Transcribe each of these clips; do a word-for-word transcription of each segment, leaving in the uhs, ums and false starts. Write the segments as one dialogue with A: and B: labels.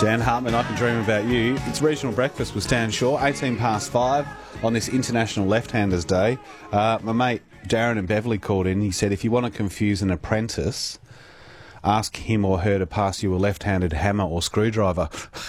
A: Dan Hartman, I Can Dream About You. It's Regional Breakfast with Stan Shaw, eighteen past five on this International Left-Handers Day. Uh, my mate Darren and Beverly called in. He said, if you want to confuse an apprentice, ask him or her to pass you a left-handed hammer or screwdriver.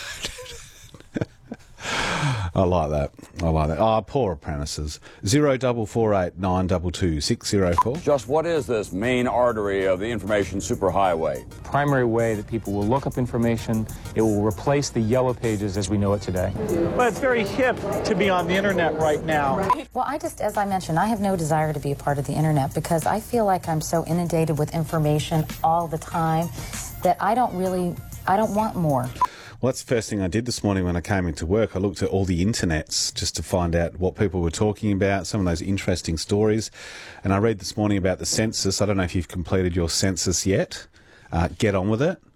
A: I like that. I like that. Oh, poor apprentices. Zero double four eight nine double two six zero four.
B: Just what is this main artery of the information superhighway?
C: Primary way that people will look up information. It will replace the yellow pages as we know it today.
D: Well, it's very hip to be on the internet right now.
E: Well, I just, as I mentioned, I have no desire to be a part of the internet because I feel like I'm so inundated with information all the time that I don't really, I don't want more.
A: Well, that's the first thing I did this morning when I came into work. I looked at all the internets just to find out what people were talking about, some of those interesting stories. And I read this morning about the census. I don't know if you've completed your census yet. Uh, get on with it.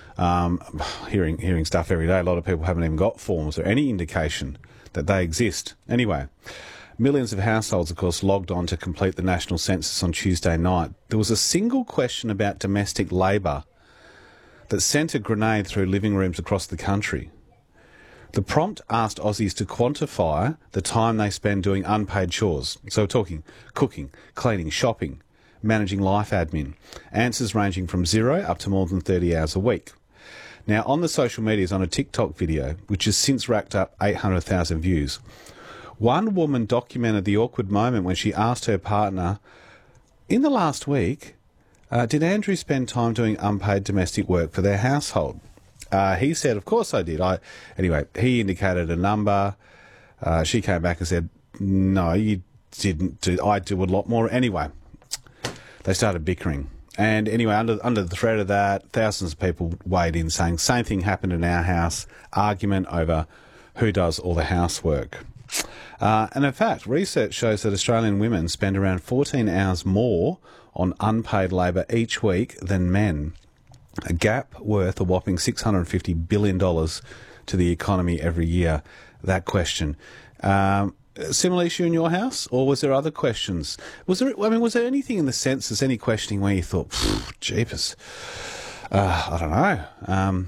A: Um, hearing hearing stuff every day. A lot of people haven't even got forms or any indication that they exist. Anyway, millions of households, of course, logged on to complete the national census on Tuesday night. There was a single question about domestic labour that sent a grenade through living rooms across the country. The prompt asked Aussies to quantify the time they spend doing unpaid chores. So we're talking cooking, cleaning, shopping, managing life admin. Answers ranging from zero up to more than thirty hours a week. Now, on the social medias, on a TikTok video, which has since racked up eight hundred thousand views, one woman documented the awkward moment when she asked her partner, in the last week, Uh, did Andrew spend time doing unpaid domestic work for their household? Uh, he said, of course I did. I Anyway, he indicated a number. Uh, she came back and said, no, you didn't do, I do a lot more. Anyway, they started bickering. And anyway, under, under the threat of that, thousands of people weighed in saying, same thing happened in our house, argument over who does all the housework. Uh, and in fact, research shows that Australian women spend around fourteen hours more on unpaid labour each week than men, a gap worth a whopping six hundred fifty billion dollars to the economy every year. That question. Um, similar issue in your house, or was there other questions? Was there? I mean, was there anything in the census, any questioning where you thought, jeepers, uh, I don't know. Um,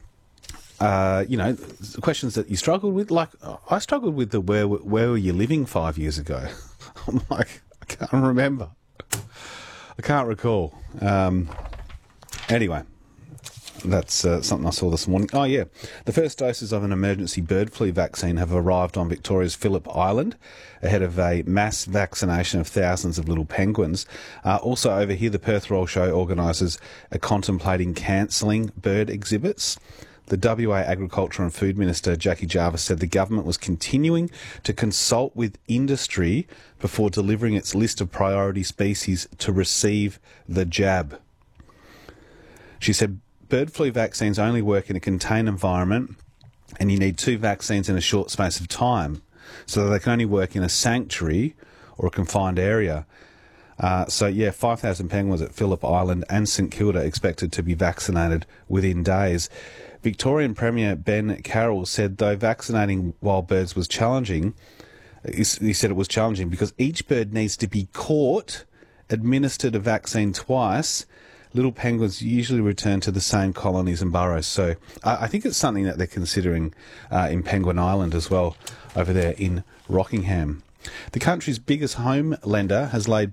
A: Uh, you know, questions that you struggled with. Like, I struggled with the where where were you living five years ago? I'm like, I can't remember. I can't recall. Um, anyway, that's uh, something I saw this morning. Oh, yeah. The first doses of an emergency bird flu vaccine have arrived on Victoria's Phillip Island ahead of a mass vaccination of thousands of little penguins. Uh, also over here, the Perth Royal Show organisers are contemplating cancelling bird exhibits. The W A Agriculture and Food Minister, Jackie Jarvis, said the government was continuing to consult with industry before delivering its list of priority species to receive the jab. She said bird flu vaccines only work in a contained environment and you need two vaccines in a short space of time, so that they can only work in a sanctuary or a confined area. Uh, so, yeah, five thousand penguins at Phillip Island and St Kilda expected to be vaccinated within days. Victorian Premier Ben Carroll said, though vaccinating wild birds was challenging, he said it was challenging because each bird needs to be caught, administered a vaccine twice. Little penguins usually return to the same colonies and burrows. So uh, I think it's something that they're considering uh, in Penguin Island as well, over there in Rockingham. The country's biggest home lender has laid